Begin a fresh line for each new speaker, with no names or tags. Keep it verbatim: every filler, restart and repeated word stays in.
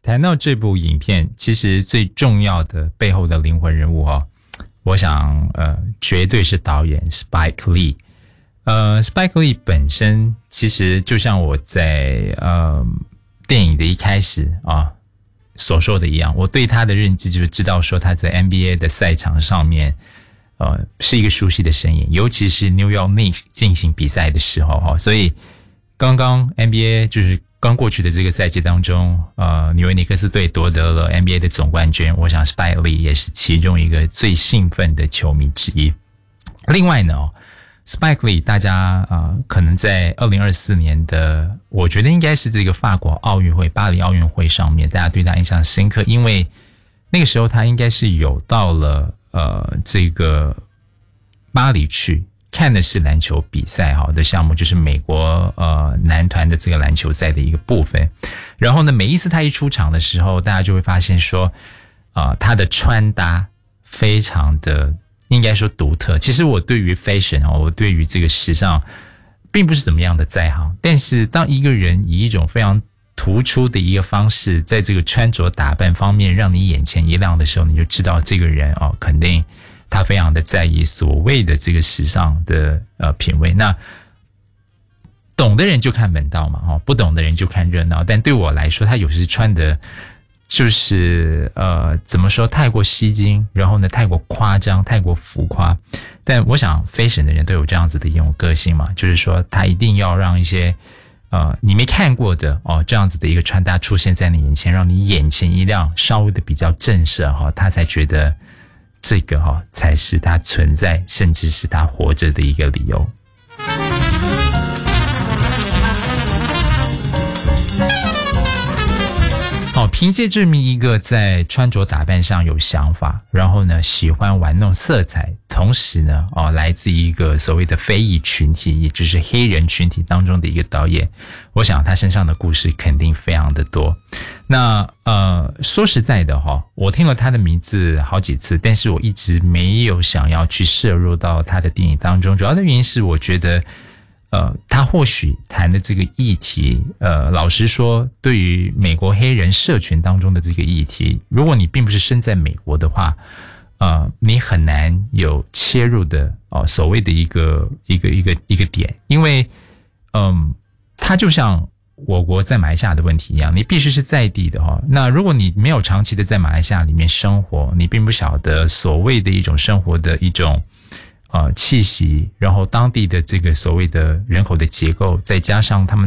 谈到这部影片，其实最重要的背后的灵魂人物哦，我想呃，绝对是导演 Spike Lee。呃 ，Spike Lee 本身其实就像我在呃电影的一开始啊所说的一样，我对他的认知就是知道说他在 N B A 的赛场上面，呃，是一个熟悉的身影，尤其是 New York Knicks 进行比赛的时候哈，所以刚刚 N B A 就是刚过去的这个赛季当中，呃，纽约尼克斯队夺得了 N B A 的总冠军，我想 Spike Lee 也是其中一个最兴奋的球迷之一。另外呢、哦、Spike Lee 大家啊、呃，可能在二零二四年的，我觉得应该是这个法国奥运会、巴黎奥运会上面，大家对他印象深刻，因为那个时候他应该是有到了呃这个巴黎去。看的是篮球比赛哈的项目，就是美国呃男团的这个篮球赛的一个部分。然后呢，每一次他一出场的时候，大家就会发现说，啊、呃，他的穿搭非常的应该说独特。其实我对于 fashion 哦，我对于这个时尚并不是怎么样的在行，但是当一个人以一种非常突出的一个方式，在这个穿着打扮方面让你眼前一亮的时候，你就知道这个人哦，肯定。他非常的在意所谓的这个时尚的呃品味，那懂的人就看门道嘛，哦，不懂的人就看热闹。但对我来说，他有时穿的就是呃怎么说，太过吸睛，然后呢太过夸张，太过浮夸。但我想 fashion 的人都有这样子的一种个性嘛，就是说他一定要让一些呃你没看过的哦这样子的一个穿搭出现在你眼前，让你眼前一亮，稍微的比较震慑哈、哦，他才觉得。这个哈、哦、才是他存在，甚至是他活着的一个理由。好，凭借这么一个在穿着打扮上有想法，然后呢喜欢玩弄色彩，同时呢哦来自一个所谓的非裔群体，也就是黑人群体当中的一个导演，我想他身上的故事肯定非常的多。那呃说实在的哈、哦，我听了他的名字好几次，但是我一直没有想要去摄入到他的电影当中，主要的原因是我觉得。呃，他或许谈的这个议题，呃，老实说，对于美国黑人社群当中的这个议题，如果你并不是身在美国的话，呃，你很难有切入的哦、呃，所谓的一个一个一个一个点，因为，嗯、呃，它就像我国在马来西亚的问题一样，你必须是在地的哈、哦。那如果你没有长期的在马来西亚里面生活，你并不晓得所谓的一种生活的一种。呃，气息，然后当地的这个所谓的人口的结构，再加上他们